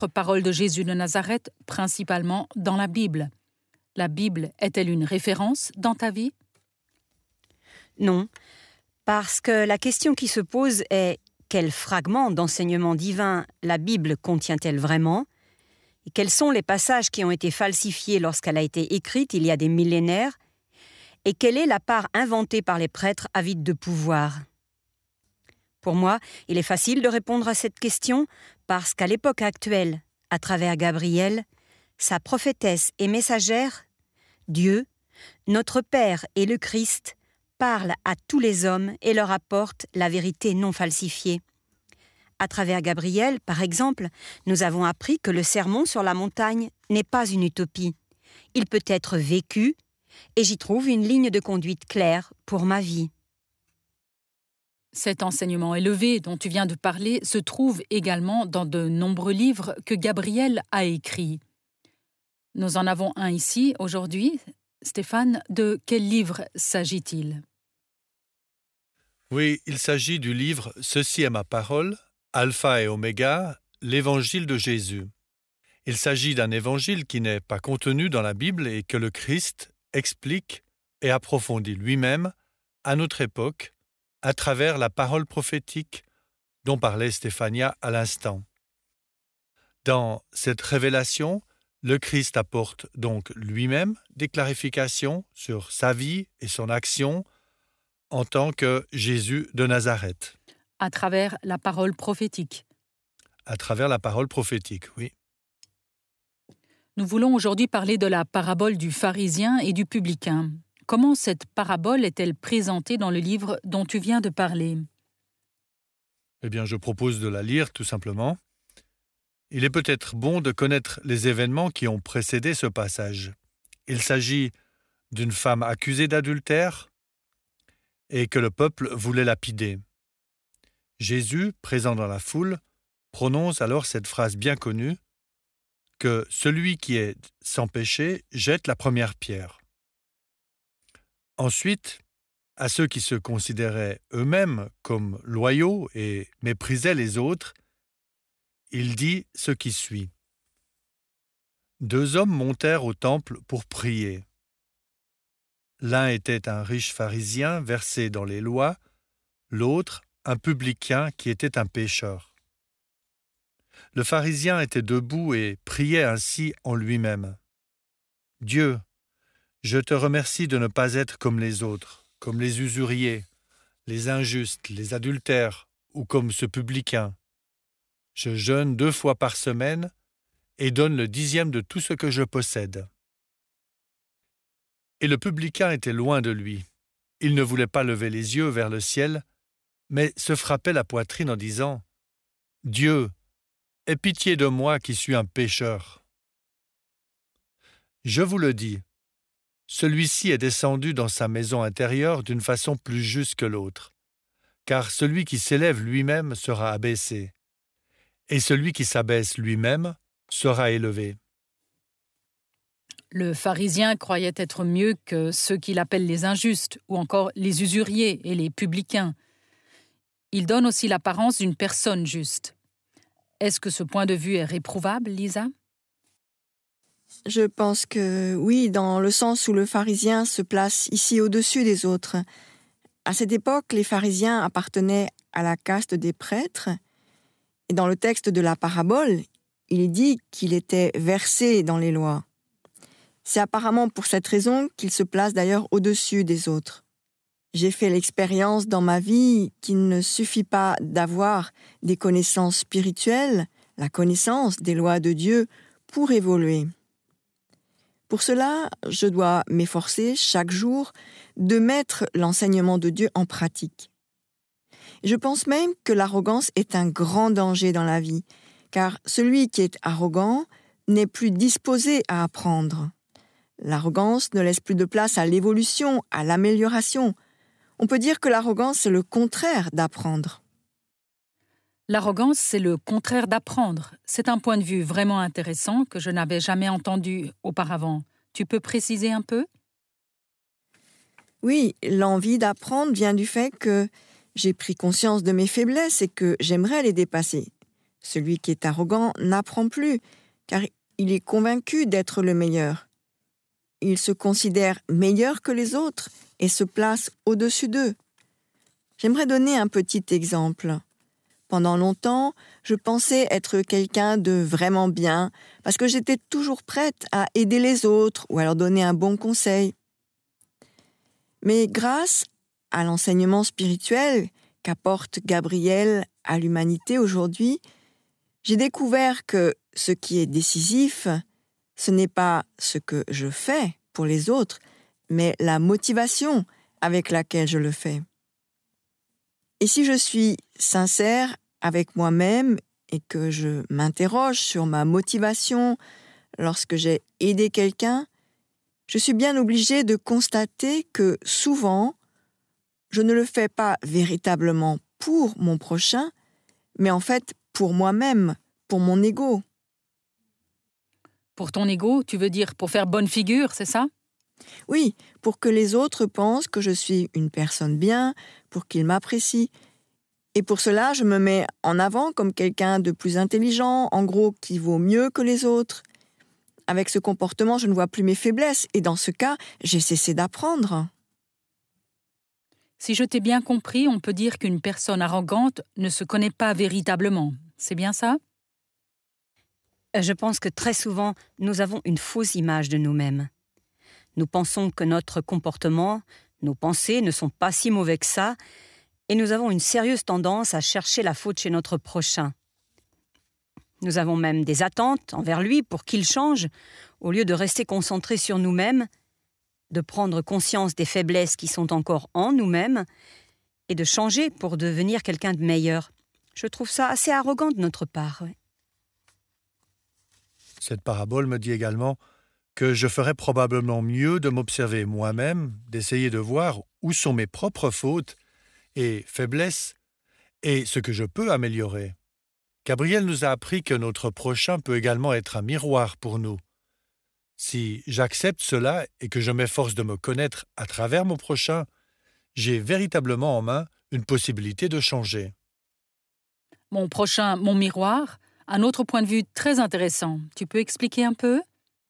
Parole de Jésus de Nazareth, principalement dans la Bible. La Bible est-elle une référence dans ta vie? Non, parce que la question qui se pose est quel fragment d'enseignement divin la Bible contient-elle vraiment? Et quels sont les passages qui ont été falsifiés lorsqu'elle a été écrite il y a des millénaires? Et quelle est la part inventée par les prêtres avides de pouvoir? Pour moi, il est facile de répondre à cette question parce qu'à l'époque actuelle, à travers Gabriel, sa prophétesse et messagère, Dieu, notre Père et le Christ, parlent à tous les hommes et leur apportent la vérité non falsifiée. À travers Gabriel, par exemple, nous avons appris que le sermon sur la montagne n'est pas une utopie. Il peut être vécu et j'y trouve une ligne de conduite claire pour ma vie. Cet enseignement élevé dont tu viens de parler se trouve également dans de nombreux livres que Gabriel a écrits. Nous en avons un ici aujourd'hui. Stéphane, de quel livre s'agit-il? Oui, il s'agit du livre « Ceci est ma parole », Alpha et Oméga, l'évangile de Jésus. Il s'agit d'un évangile qui n'est pas contenu dans la Bible et que le Christ explique et approfondit lui-même à notre époque à travers la parole prophétique dont parlait Stéphania à l'instant. Dans cette révélation, le Christ apporte donc lui-même des clarifications sur sa vie et son action en tant que Jésus de Nazareth. À travers la parole prophétique. À travers la parole prophétique, oui. Nous voulons aujourd'hui parler de la parabole du pharisien et du publicain. Comment cette parabole est-elle présentée dans le livre dont tu viens de parler? Eh bien, je propose de la lire tout simplement. Il est peut-être bon de connaître les événements qui ont précédé ce passage. Il s'agit d'une femme accusée d'adultère et que le peuple voulait lapider. Jésus, présent dans la foule, prononce alors cette phrase bien connue que celui qui est sans péché jette la première pierre. Ensuite, à ceux qui se considéraient eux-mêmes comme loyaux et méprisaient les autres, il dit ce qui suit. 2 hommes montèrent au temple pour prier. L'un était un riche pharisien versé dans les lois, l'autre un publicain qui était un pécheur. Le pharisien était debout et priait ainsi en lui-même. « Dieu, je te remercie de ne pas être comme les autres, comme les usuriers, les injustes, les adultères ou comme ce publicain. Je jeûne 2 fois par semaine et donne le 10e de tout ce que je possède. » Et le publicain était loin de lui. Il ne voulait pas lever les yeux vers le ciel, mais se frappait la poitrine en disant « Dieu, aie pitié de moi qui suis un pécheur. » Je vous le dis, celui-ci est descendu dans sa maison intérieure d'une façon plus juste que l'autre, car celui qui s'élève lui-même sera abaissé, et celui qui s'abaisse lui-même sera élevé. Le pharisien croyait être mieux que ceux qu'il appelle les injustes, ou encore les usuriers et les publicains. Il donne aussi l'apparence d'une personne juste. Est-ce que ce point de vue est réprouvable, Lisa? Je pense que oui, dans le sens où le pharisien se place ici au-dessus des autres. À cette époque, les pharisiens appartenaient à la caste des prêtres. Et dans le texte de la parabole, il est dit qu'il était versé dans les lois. C'est apparemment pour cette raison qu'il se place d'ailleurs au-dessus des autres. J'ai fait l'expérience dans ma vie qu'il ne suffit pas d'avoir des connaissances spirituelles, la connaissance des lois de Dieu, pour évoluer. Pour cela, je dois m'efforcer chaque jour de mettre l'enseignement de Dieu en pratique. Je pense même que l'arrogance est un grand danger dans la vie, car celui qui est arrogant n'est plus disposé à apprendre. L'arrogance ne laisse plus de place à l'évolution, à l'amélioration. On peut dire que l'arrogance, c'est le contraire d'apprendre. L'arrogance, c'est le contraire d'apprendre. C'est un point de vue vraiment intéressant que je n'avais jamais entendu auparavant. Tu peux préciser un peu? Oui, l'envie d'apprendre vient du fait que j'ai pris conscience de mes faiblesses et que j'aimerais les dépasser. Celui qui est arrogant n'apprend plus, car il est convaincu d'être le meilleur. Il se considère meilleur que les autres et se place au-dessus d'eux. J'aimerais donner un petit exemple. Pendant longtemps, je pensais être quelqu'un de vraiment bien parce que j'étais toujours prête à aider les autres ou à leur donner un bon conseil. Mais grâce à l'enseignement spirituel qu'apporte Gabriel à l'humanité aujourd'hui, j'ai découvert que ce qui est décisif, ce n'est pas ce que je fais pour les autres, mais la motivation avec laquelle je le fais. Et si je suis sincère avec moi-même et que je m'interroge sur ma motivation lorsque j'ai aidé quelqu'un, je suis bien obligée de constater que souvent, je ne le fais pas véritablement pour mon prochain, mais en fait pour moi-même, pour mon ego. Pour ton ego, tu veux dire pour faire bonne figure, c'est ça? Oui, pour que les autres pensent que je suis une personne bien, pour qu'ils m'apprécient. Et pour cela, je me mets en avant comme quelqu'un de plus intelligent, en gros, qui vaut mieux que les autres. Avec ce comportement, je ne vois plus mes faiblesses, et dans ce cas, j'ai cessé d'apprendre. Si je t'ai bien compris, on peut dire qu'une personne arrogante ne se connaît pas véritablement. C'est bien ça? Je pense que très souvent, nous avons une fausse image de nous-mêmes. Nous pensons que notre comportement, nos pensées ne sont pas si mauvais que ça, et nous avons une sérieuse tendance à chercher la faute chez notre prochain. Nous avons même des attentes envers lui pour qu'il change, au lieu de rester concentrés sur nous-mêmes, de prendre conscience des faiblesses qui sont encore en nous-mêmes et de changer pour devenir quelqu'un de meilleur. Je trouve ça assez arrogant de notre part. Ouais. Cette parabole me dit également que je ferais probablement mieux de m'observer moi-même, d'essayer de voir où sont mes propres fautes et faiblesses et ce que je peux améliorer. Gabriel nous a appris que notre prochain peut également être un miroir pour nous. Si j'accepte cela et que je m'efforce de me connaître à travers mon prochain, j'ai véritablement en main une possibilité de changer. Mon prochain, mon miroir, un autre point de vue très intéressant. Tu peux expliquer un peu?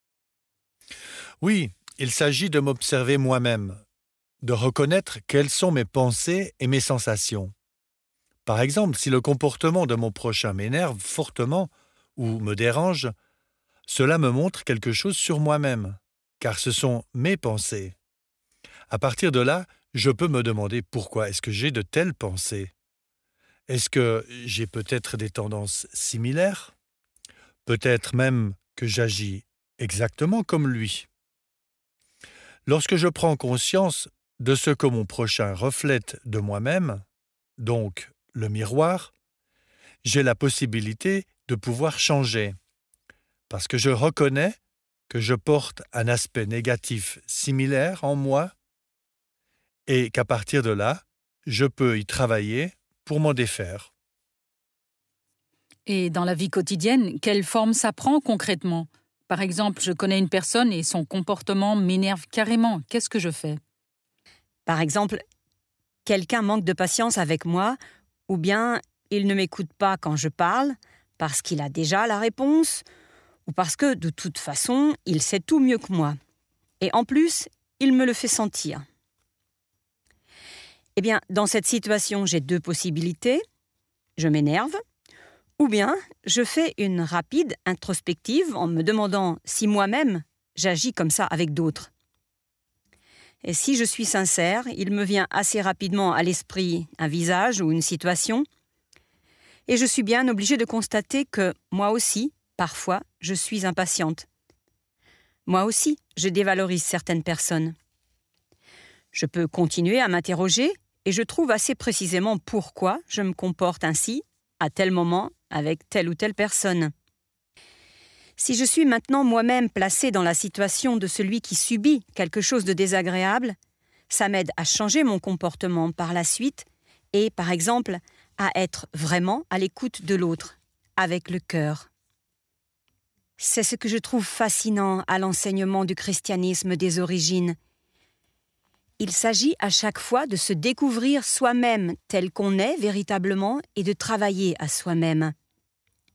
Oui, il s'agit de m'observer moi-même, de reconnaître quelles sont mes pensées et mes sensations. Par exemple, si le comportement de mon prochain m'énerve fortement ou me dérange, cela me montre quelque chose sur moi-même, car ce sont mes pensées. À partir de là, je peux me demander pourquoi est-ce que j'ai de telles pensées. Est-ce que j'ai peut-être des tendances similaires? Peut-être même que j'agis exactement comme lui. Lorsque je prends conscience de ce que mon prochain reflète de moi-même, donc le miroir, j'ai la possibilité de pouvoir changer. Parce que je reconnais que je porte un aspect négatif similaire en moi et qu'à partir de là, je peux y travailler pour m'en défaire. Et dans la vie quotidienne, quelle forme ça prend concrètement? Par exemple, je connais une personne et son comportement m'énerve carrément. Qu'est-ce que je fais? Par exemple, quelqu'un manque de patience avec moi, ou bien il ne m'écoute pas quand je parle, parce qu'il a déjà la réponse, ou parce que, de toute façon, il sait tout mieux que moi. Et en plus, il me le fait sentir. Eh bien, dans cette situation, j'ai deux possibilités. Je m'énerve, ou bien je fais une rapide introspective en me demandant si moi-même j'agis comme ça avec d'autres. Et si je suis sincère, il me vient assez rapidement à l'esprit un visage ou une situation, et je suis bien obligée de constater que moi aussi, parfois, je suis impatiente. Moi aussi, je dévalorise certaines personnes. Je peux continuer à m'interroger et je trouve assez précisément pourquoi je me comporte ainsi, à tel moment, avec telle ou telle personne. Si je suis maintenant moi-même placée dans la situation de celui qui subit quelque chose de désagréable, ça m'aide à changer mon comportement par la suite et, par exemple, à être vraiment à l'écoute de l'autre, avec le cœur. C'est ce que je trouve fascinant à l'enseignement du christianisme des origines. Il s'agit à chaque fois de se découvrir soi-même tel qu'on est véritablement et de travailler à soi-même.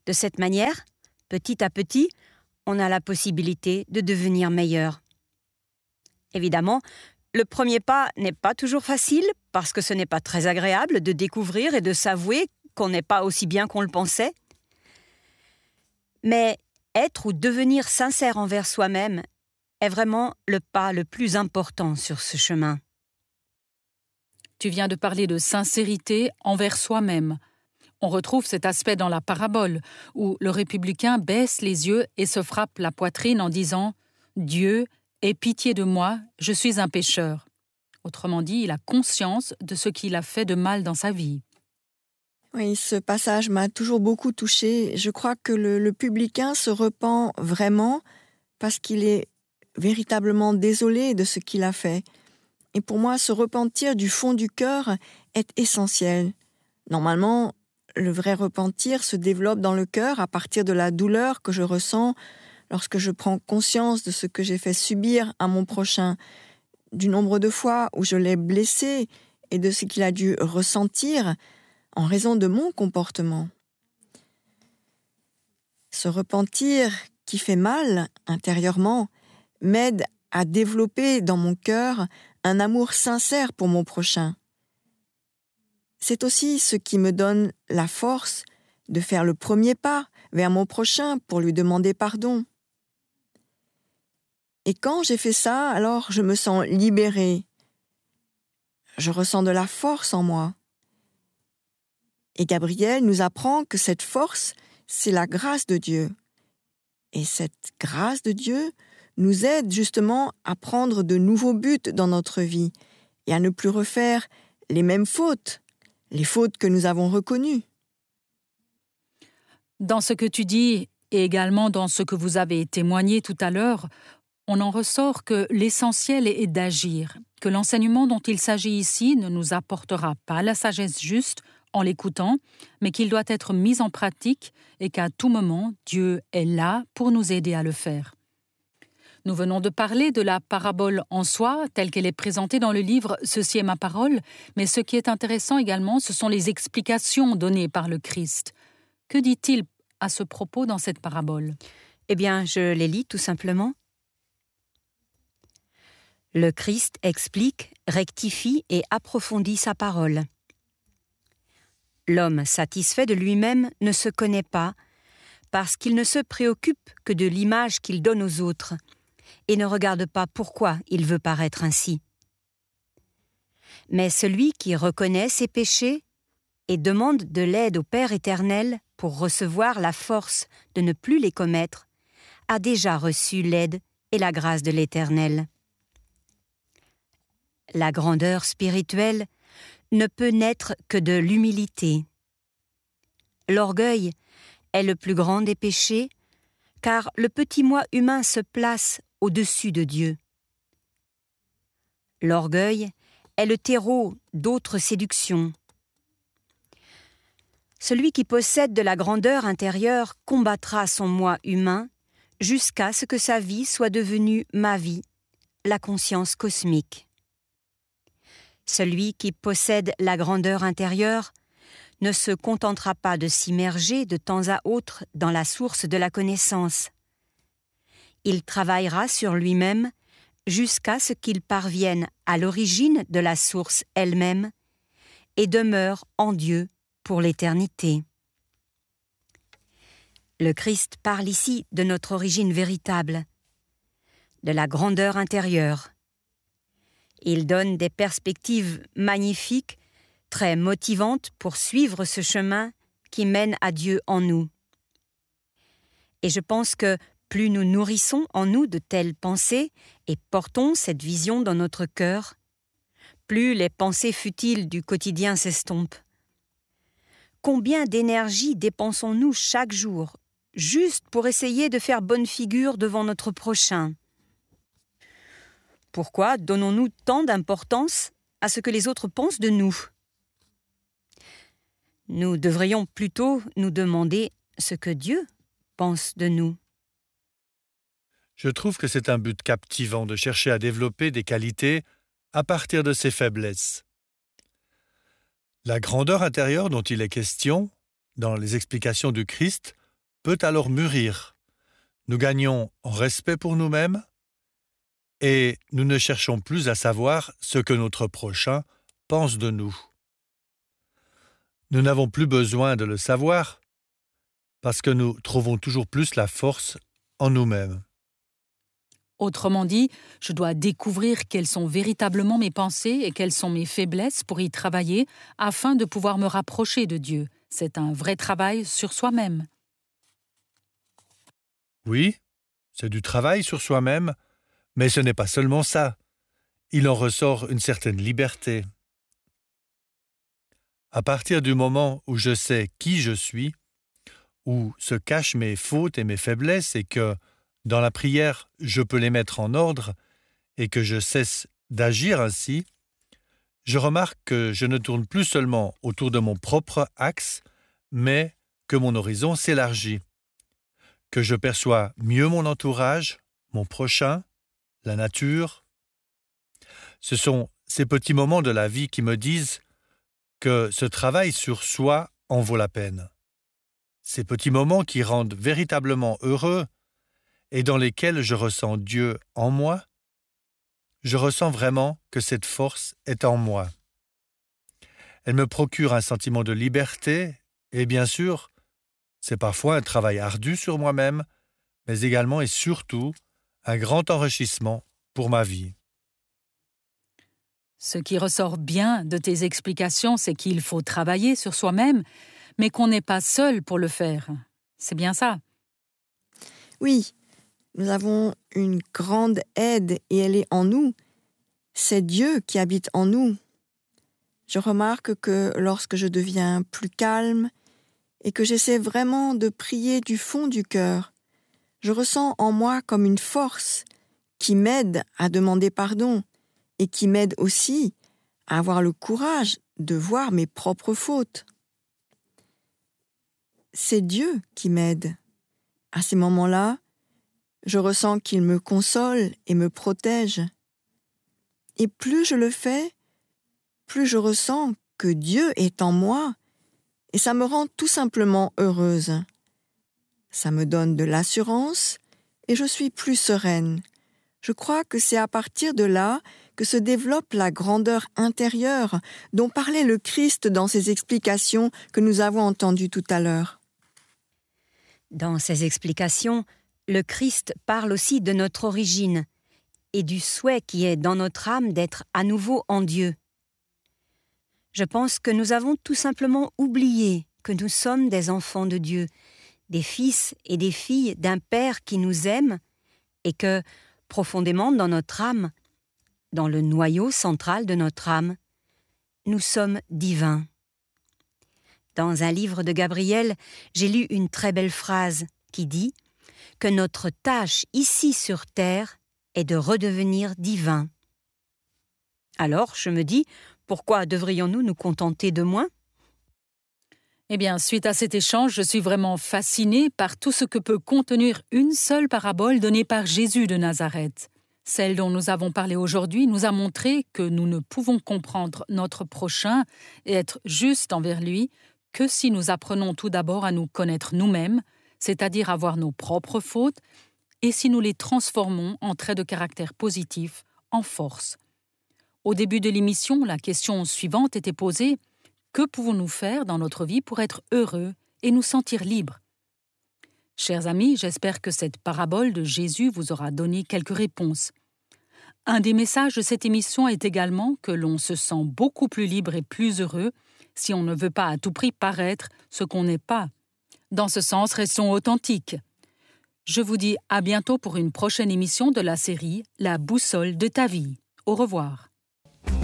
De cette manière, petit à petit, on a la possibilité de devenir meilleur. Évidemment, le premier pas n'est pas toujours facile parce que ce n'est pas très agréable de découvrir et de s'avouer qu'on n'est pas aussi bien qu'on le pensait. Mais être ou devenir sincère envers soi-même est vraiment le pas le plus important sur ce chemin. Tu viens de parler de sincérité envers soi-même. On retrouve cet aspect dans la parabole, où le républicain baisse les yeux et se frappe la poitrine en disant « Dieu, aie pitié de moi, je suis un pécheur ». Autrement dit, il a conscience de ce qu'il a fait de mal dans sa vie. Oui, ce passage m'a toujours beaucoup touchée. Je crois que le publicain se repent vraiment parce qu'il est véritablement désolé de ce qu'il a fait. Et pour moi, se repentir du fond du cœur est essentiel. Normalement, le vrai repentir se développe dans le cœur à partir de la douleur que je ressens lorsque je prends conscience de ce que j'ai fait subir à mon prochain, du nombre de fois où je l'ai blessé et de ce qu'il a dû ressentir en raison de mon comportement. Ce repentir qui fait mal intérieurement m'aide à développer dans mon cœur un amour sincère pour mon prochain. C'est aussi ce qui me donne la force de faire le premier pas vers mon prochain pour lui demander pardon. Et quand j'ai fait ça, alors je me sens libérée. Je ressens de la force en moi. Et Gabriel nous apprend que cette force, c'est la grâce de Dieu. Et cette grâce de Dieu nous aide justement à prendre de nouveaux buts dans notre vie et à ne plus refaire les mêmes fautes, les fautes que nous avons reconnues. Dans ce que tu dis, et également dans ce que vous avez témoigné tout à l'heure, on en ressort que l'essentiel est d'agir, que l'enseignement dont il s'agit ici ne nous apportera pas la sagesse juste en l'écoutant, mais qu'il doit être mis en pratique et qu'à tout moment, Dieu est là pour nous aider à le faire. Nous venons de parler de la parabole en soi, telle qu'elle est présentée dans le livre « Ceci est ma parole », mais ce qui est intéressant également, ce sont les explications données par le Christ. Que dit-il à ce propos dans cette parabole ? Eh bien, je les lis tout simplement. Le Christ explique, rectifie et approfondit sa parole. L'homme satisfait de lui-même ne se connaît pas, parce qu'il ne se préoccupe que de l'image qu'il donne aux autres, et ne regarde pas pourquoi il veut paraître ainsi. Mais celui qui reconnaît ses péchés et demande de l'aide au Père éternel pour recevoir la force de ne plus les commettre, a déjà reçu l'aide et la grâce de l'Éternel. La grandeur spirituelle ne peut naître que de l'humilité. L'orgueil est le plus grand des péchés, car le petit moi humain se place au-dessus de Dieu. L'orgueil est le terreau d'autres séductions. Celui qui possède de la grandeur intérieure combattra son moi humain jusqu'à ce que sa vie soit devenue ma vie, la conscience cosmique. Celui qui possède la grandeur intérieure ne se contentera pas de s'immerger de temps à autre dans la source de la connaissance. Il travaillera sur lui-même jusqu'à ce qu'il parvienne à l'origine de la source elle-même et demeure en Dieu pour l'éternité. Le Christ parle ici de notre origine véritable, de la grandeur intérieure. Il donne des perspectives magnifiques, très motivantes pour suivre ce chemin qui mène à Dieu en nous. Et je pense que plus nous nourrissons en nous de telles pensées et portons cette vision dans notre cœur, plus les pensées futiles du quotidien s'estompent. Combien d'énergie dépensons-nous chaque jour, juste pour essayer de faire bonne figure devant notre prochain ? Pourquoi donnons-nous tant d'importance à ce que les autres pensent de nous ? Nous devrions plutôt nous demander ce que Dieu pense de nous. Je trouve que c'est un but captivant de chercher à développer des qualités à partir de ses faiblesses. La grandeur intérieure dont il est question, dans les explications du Christ, peut alors mûrir. Nous gagnons en respect pour nous-mêmes et nous ne cherchons plus à savoir ce que notre prochain pense de nous. Nous n'avons plus besoin de le savoir parce que nous trouvons toujours plus la force en nous-mêmes. Autrement dit, je dois découvrir quelles sont véritablement mes pensées et quelles sont mes faiblesses pour y travailler afin de pouvoir me rapprocher de Dieu. C'est un vrai travail sur soi-même. Oui, c'est du travail sur soi-même, mais ce n'est pas seulement ça. Il en ressort une certaine liberté. À partir du moment où je sais qui je suis, où se cachent mes fautes et mes faiblesses et que, dans la prière, je peux les mettre en ordre et que je cesse d'agir ainsi, je remarque que je ne tourne plus seulement autour de mon propre axe, mais que mon horizon s'élargit, que je perçois mieux mon entourage, mon prochain, la nature. Ce sont ces petits moments de la vie qui me disent que ce travail sur soi en vaut la peine. Ces petits moments qui rendent véritablement heureux et dans lesquels je ressens Dieu en moi, je ressens vraiment que cette force est en moi. Elle me procure un sentiment de liberté et bien sûr, c'est parfois un travail ardu sur moi-même, mais également et surtout un grand enrichissement pour ma vie. Ce qui ressort bien de tes explications, c'est qu'il faut travailler sur soi-même, mais qu'on n'est pas seul pour le faire. C'est bien ça? Oui, nous avons une grande aide et elle est en nous. C'est Dieu qui habite en nous. Je remarque que lorsque je deviens plus calme et que j'essaie vraiment de prier du fond du cœur, je ressens en moi comme une force qui m'aide à demander pardon et qui m'aide aussi à avoir le courage de voir mes propres fautes. C'est Dieu qui m'aide. À ces moments-là, je ressens qu'il me console et me protège. Et plus je le fais, plus je ressens que Dieu est en moi et ça me rend tout simplement heureuse. Ça me donne de l'assurance et je suis plus sereine. Je crois que c'est à partir de là que se développe la grandeur intérieure dont parlait le Christ dans ses explications que nous avons entendues tout à l'heure. Dans ses explications, le Christ parle aussi de notre origine et du souhait qui est dans notre âme d'être à nouveau en Dieu. Je pense que nous avons tout simplement oublié que nous sommes des enfants de Dieu, des fils et des filles d'un Père qui nous aime et que, profondément dans notre âme, dans le noyau central de notre âme, nous sommes divins. Dans un livre de Gabriel, j'ai lu une très belle phrase qui dit que notre tâche ici sur terre est de redevenir divins. Alors, je me dis, pourquoi devrions-nous nous contenter de moins ? Eh bien, suite à cet échange, je suis vraiment fascinée par tout ce que peut contenir une seule parabole donnée par Jésus de Nazareth. Celle dont nous avons parlé aujourd'hui nous a montré que nous ne pouvons comprendre notre prochain et être justes envers lui que si nous apprenons tout d'abord à nous connaître nous-mêmes, c'est-à-dire à voir nos propres fautes, et si nous les transformons en traits de caractère positifs, en force. Au début de l'émission, la question suivante était posée: que pouvons-nous faire dans notre vie pour être heureux et nous sentir libres? Chers amis, j'espère que cette parabole de Jésus vous aura donné quelques réponses. Un des messages de cette émission est également que l'on se sent beaucoup plus libre et plus heureux si on ne veut pas à tout prix paraître ce qu'on n'est pas. Dans ce sens, restons authentiques. Je vous dis à bientôt pour une prochaine émission de la série « La boussole de ta vie ». Au revoir.